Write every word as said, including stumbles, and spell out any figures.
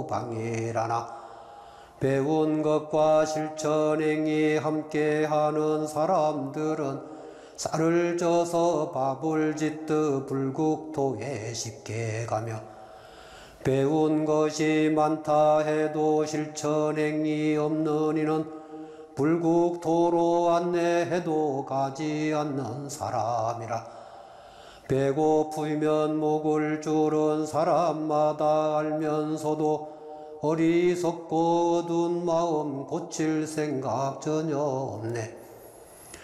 방해라나. 배운 것과 실천행이 함께하는 사람들은 쌀을 쪄서 밥을 짓듯 불국토에 쉽게 가며, 배운 것이 많다 해도 실천행이 없는 이는 불국토로 안내해도 가지 않는 사람이라. 배고프면 먹을 줄은 사람마다 알면서도 어리석고 어두운 마음 고칠 생각 전혀 없네.